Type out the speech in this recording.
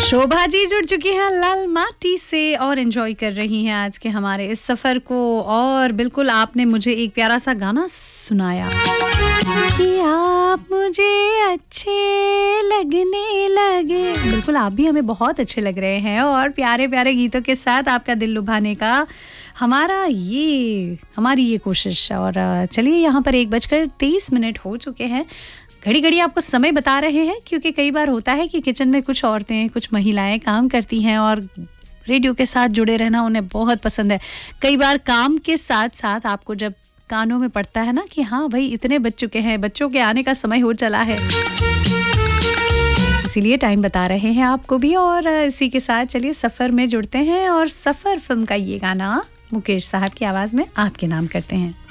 शोभा जी जुड़ चुकी हैं लाल माटी से और एंजॉय कर रही हैं आज के हमारे इस सफर को। और बिल्कुल आपने मुझे एक प्यारा सा गाना सुनाया कि आप मुझे अच्छे लगने लगे। बिल्कुल आप भी हमें बहुत अच्छे लग रहे हैं और प्यारे प्यारे गीतों के साथ आपका दिल लुभाने का हमारी ये कोशिश। और चलिए यहाँ पर 1:23 हो चुके हैं। घड़ी घड़ी आपको समय बता रहे हैं क्योंकि कई बार होता है कि किचन में कुछ औरतें कुछ महिलाएं काम करती हैं और रेडियो के साथ जुड़े रहना उन्हें बहुत पसंद है। कई बार काम के साथ साथ आपको जब कानों में पड़ता है ना कि हाँ भाई इतने बज चुके हैं, बच्चों के आने का समय हो चला है, इसीलिए टाइम बता रहे हैं आपको भी। और इसी के साथ चलिए सफ़र में जुड़ते हैं और सफ़र फिल्म का ये गाना मुकेश साहब की आवाज़ में आपके नाम करते हैं।